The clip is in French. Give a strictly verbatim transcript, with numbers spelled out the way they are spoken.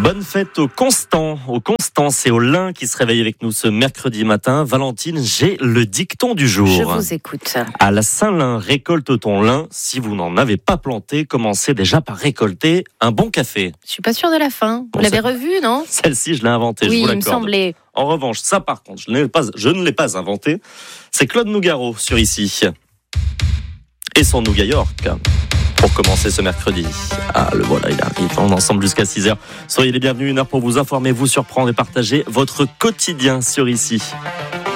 Bonne fête au Constant, au Constance et au Lin qui se réveillent avec nous ce mercredi matin. Valentine, j'ai le dicton du jour. Je vous écoute. À la Saint-Lin, récolte ton lin. Si vous n'en avez pas planté, commencez déjà par récolter un bon café. Je suis pas sûre de la fin. Vous Bon, l'avez ça- revu, non? Celle-ci, je l'ai inventée, Oui, je vous il me l'accorde. semblait. En revanche, ça par contre, je, n'ai pas, je ne l'ai pas inventé. C'est Claude Nougaro sur Ici. Et son Nougat York. Pour commencer ce mercredi. Ah, le voilà, il arrive. On est ensemble jusqu'à six heures. Soyez les bienvenus, une heure pour vous informer, vous surprendre et partager votre quotidien sur Ici.